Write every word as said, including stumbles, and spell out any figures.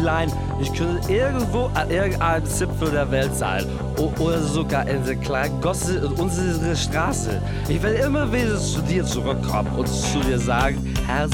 Zielein. Ich könnte irgendwo an irgendeinem Zipfel der Welt sein. O oder sogar in der kleinen Gosse unserer Straße. Ich will immer wieder zu dir zurückkommen und zu dir sagen, Herr